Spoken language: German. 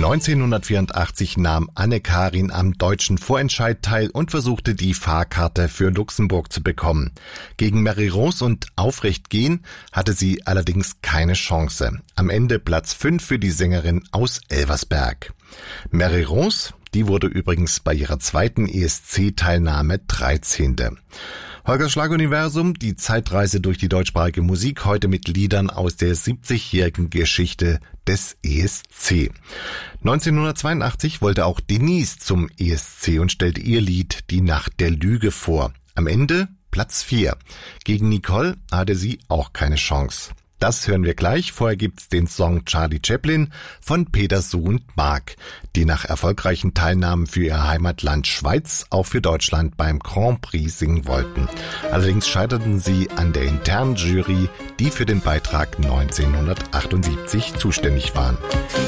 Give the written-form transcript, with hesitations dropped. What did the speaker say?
1984 nahm Anne-Karin am deutschen Vorentscheid teil und versuchte, die Fahrkarte für Luxemburg zu bekommen. Gegen Mary Rose und Aufrecht gehen hatte sie allerdings keine Chance. Am Ende Platz 5 für die Sängerin aus Elversberg. Mary Rose, die wurde übrigens bei ihrer zweiten ESC-Teilnahme 13. Holgers Schlaguniversum, die Zeitreise durch die deutschsprachige Musik, heute mit Liedern aus der 70-jährigen Geschichte des ESC. 1982 wollte auch Denise zum ESC und stellte ihr Lied Die Nacht der Lüge vor. Am Ende Platz 4. Gegen Nicole hatte sie auch keine Chance. Das hören wir gleich. Vorher gibt's den Song Charlie Chaplin von Peter Suh und Mark, die nach erfolgreichen Teilnahmen für ihr Heimatland Schweiz auch für Deutschland beim Grand Prix singen wollten. Allerdings scheiterten sie an der internen Jury, die für den Beitrag 1978 zuständig waren.